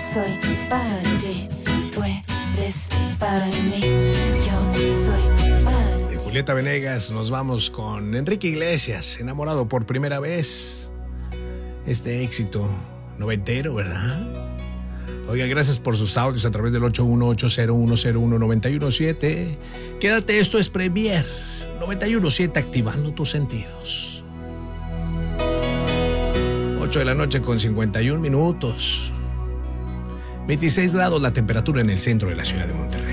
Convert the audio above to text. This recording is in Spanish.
soy para ti, tú eres para mí, yo soy para ti. De Julieta Venegas nos vamos con Enrique Iglesias, Enamorado por primera vez. Este éxito noventero, ¿verdad? Oiga, gracias por sus audios a través del 81801019117. Quédate, esto es Premier 917, activando tus sentidos. 8 de la noche con 51 minutos. 26 grados la temperatura en el centro de la ciudad de Monterrey.